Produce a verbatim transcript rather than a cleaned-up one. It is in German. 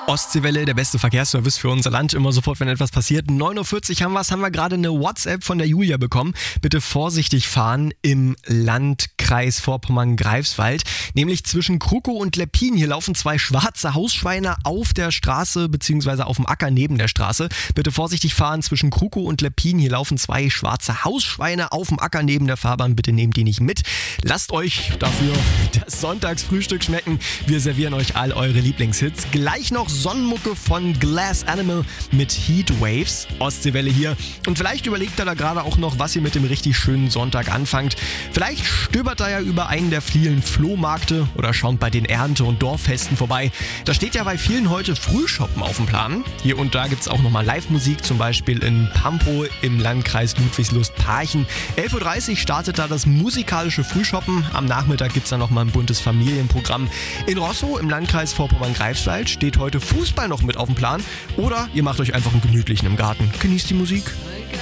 Ostseewelle, der beste Verkehrsservice für unser Land. Immer sofort, wenn etwas passiert. neun Uhr vierzig haben wir es, haben wir gerade eine WhatsApp von der Julia bekommen. Bitte vorsichtig fahren im Landkreis Vorpommern-Greifswald. Nämlich zwischen Krukow und Leppin. Hier laufen zwei schwarze Hausschweine auf der Straße bzw. auf dem Acker neben der Straße. Bitte vorsichtig fahren zwischen Krukow und Leppin. Hier laufen zwei schwarze Hausschweine auf dem Acker neben der Fahrbahn. Bitte nehmt die nicht mit. Lasst euch dafür das Sonntagsfrühstück schmecken. Wir servieren euch all eure Lieblingshits. Gleich noch Sonnenmucke von Glass Animal mit Heatwaves. Ostseewelle hier. Und vielleicht überlegt ihr da gerade auch noch, was ihr mit dem richtig schönen Sonntag anfangt. Vielleicht stöbert ihr ja über einen der vielen Flohmärkte oder schaut bei den Ernte- und Dorffesten vorbei. Da steht ja bei vielen heute Frühshoppen auf dem Plan. Hier und da gibt es auch nochmal Live-Musik, zum Beispiel in Pampow im Landkreis Ludwigslust-Parchen. elf Uhr dreißig startet da das musikalische Frühshoppen. Am Nachmittag gibt es dann nochmal ein buntes Familienprogramm. In Roßau im Landkreis Vorpommern-Greifswald steht heute Fußball noch mit auf dem Plan. Oder ihr macht euch einfach einen gemütlichen im Garten. Genießt die Musik.